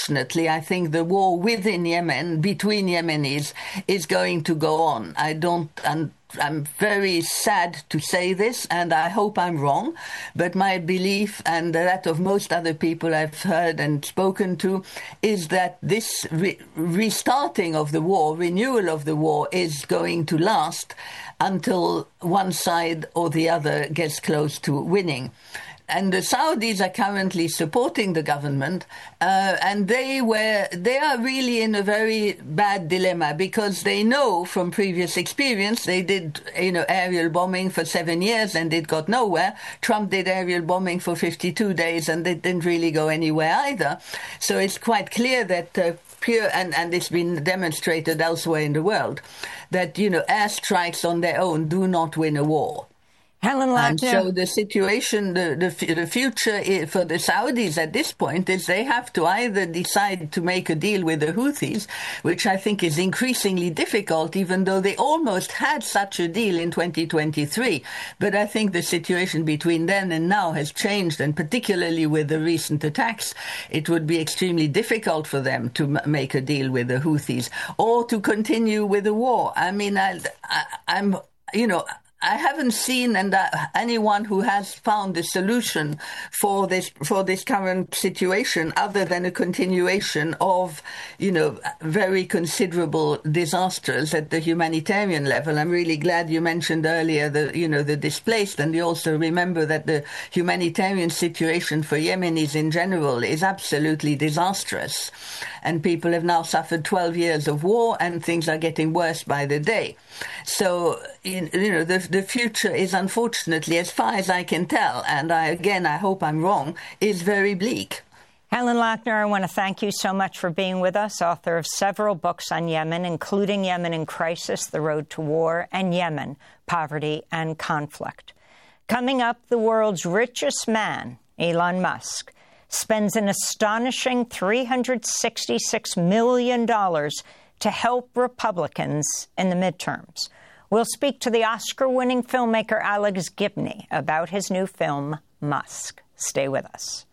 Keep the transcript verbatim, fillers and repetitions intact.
unfortunately, I think the war within Yemen, between Yemenis, is going to go on. I don't... And I'm very sad to say this, and I hope I'm wrong, but my belief, and that of most other people I've heard and spoken to, is that this re- restarting of the war, renewal of the war, is going to last until one side or the other gets close to winning. And the Saudis are currently supporting the government, uh, and they were they are really in a very bad dilemma, because they know from previous experience, they did you know aerial bombing for seven years and it got nowhere. Trump did aerial bombing for fifty-two days and it didn't really go anywhere either. So it's quite clear that uh, pure and and it's been demonstrated elsewhere in the world that you know airstrikes on their own do not win a war. Helen Lochner. And so the situation, the, the the future for the Saudis at this point is they have to either decide to make a deal with the Houthis, which I think is increasingly difficult, even though they almost had such a deal in twenty twenty-three. But I think the situation between then and now has changed, and particularly with the recent attacks, it would be extremely difficult for them to m- make a deal with the Houthis or to continue with the war. I mean, I, I, I'm, you know... I haven't seen and uh, anyone who has found a solution for this for this current situation other than a continuation of, you know, very considerable disasters at the humanitarian level. I'm really glad you mentioned earlier the, you know, the displaced, and you also remember that the humanitarian situation for Yemenis in general is absolutely disastrous. And people have now suffered twelve years of war, and things are getting worse by the day. So, you know, the, the future is, unfortunately, as far as I can tell, and I, again, I hope I'm wrong, is very bleak. Helen Lochner, I want to thank you so much for being with us, author of several books on Yemen, including Yemen in Crisis, The Road to War, and Yemen, Poverty and Conflict. Coming up, the world's richest man, Elon Musk, spends an astonishing three hundred sixty-six million dollars to help Republicans in the midterms. We'll speak to the Oscar-winning filmmaker Alex Gibney about his new film, Musk. Stay with us.